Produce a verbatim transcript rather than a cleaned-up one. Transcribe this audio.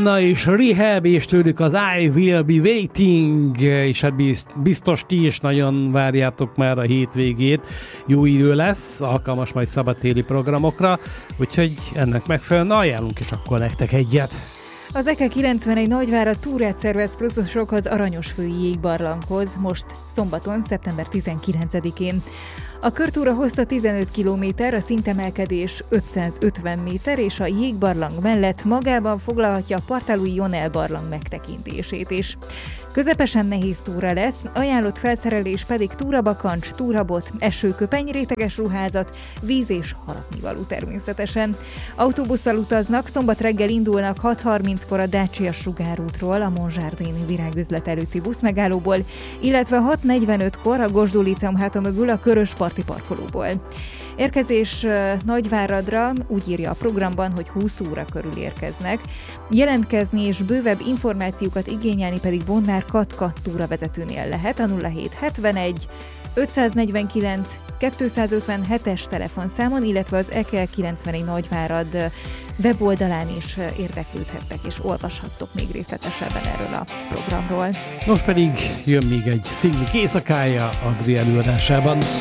Rihanna és Rehab, és tőlük az I Will Be Waiting, és hát biztos ti is nagyon várjátok már a hétvégét. Jó idő lesz, alkalmas majd szabadtéli programokra, úgyhogy ennek megfelelően ajánlunk is akkor nektek egyet. Az E K kilencvenegy Nagyvárad túrát szervez pluszosok az Aranyosfői jégbarlanghoz, most szombaton, szeptember tizenkilencedikén. A körtúra hossza tizenöt kilométer, a szintemelkedés ötszázötven méter, és a jégbarlang mellett magában foglalhatja a Partálói Jonel barlang megtekintését is. Közepesen nehéz túra lesz, ajánlott felszerelés pedig túrabakancs, túrabot, esőköpeny, réteges ruházat, víz és harapnivaló természetesen. Autóbusszal utaznak, szombat reggel indulnak hat harminckor a Dacia sugárútról, a Monzsárdéni virágüzlet előtti buszmegállóból, illetve hat negyvenötkor a Gosdú Líceum háta mögül a Körösparti parkolóból. Érkezés Nagyváradra úgy írja a programban, hogy húsz óra körül érkeznek. Jelentkezni és bővebb információkat igényelni pedig Bonnár Katka túravezetőnél lehet a nulla hét hetvenegy ötszáznegyvenkilenc kétszázötvenhetes telefonszámon, illetve az E K kilencvenegy Nagyvárad weboldalán is érdeklődhettek és olvashattok még részletesebben erről a programról. Most pedig jön még egy Szigmik éjszakája Adri előadásában.